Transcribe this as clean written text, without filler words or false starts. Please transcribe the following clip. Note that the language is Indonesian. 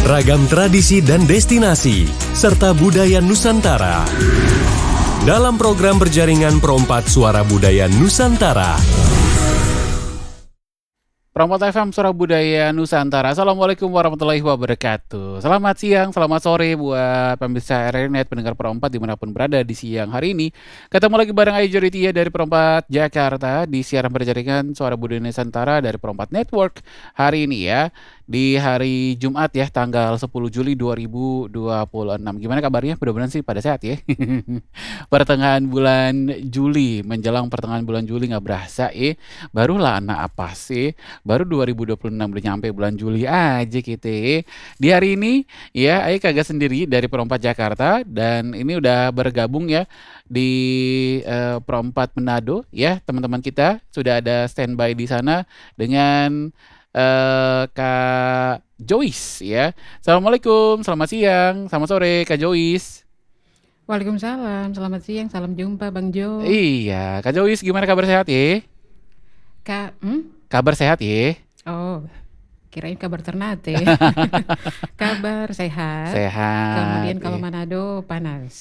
Ragam tradisi dan destinasi, serta budaya Nusantara. Dalam program berjaringan Perompat Suara Budaya Nusantara. Perompat FM Suara Budaya Nusantara. Assalamualaikum warahmatullahi wabarakatuh. Selamat siang, selamat sore buat pemirsa RRNet, pendengar Perompat dimanapun berada di siang hari ini. Ketemu lagi bareng Ayu Joritia dari Perompat Jakarta di siaran berjaringan Suara Budaya Nusantara dari Perompat Network hari ini ya. Di hari Jumat ya, tanggal 10 Juli 2026. Gimana kabarnya? Mudah-mudahan sih pada sehat ya. Pertengahan bulan Juli, menjelang pertengahan bulan Juli nggak berasa barulah anak apa sih? Baru 2026 udah nyampe bulan Juli aja gitu ya. Di hari ini ya, Ayo kagak sendiri dari Perompat Jakarta dan ini udah bergabung ya di Perompat Manado ya. Teman-teman kita sudah ada standby di sana dengan Kak Joyce ya. Assalamualaikum, selamat siang, selamat sore Kak Joyce. Waalaikumsalam, selamat siang, salam jumpa Bang Jo. Iya, Kak Joyce gimana kabar sehat ya? Kak, Kabar sehat ya? oh, kirain kabar Ternate. Kabar sehat. Sehat. Kemudian kalau iya. Manado panas.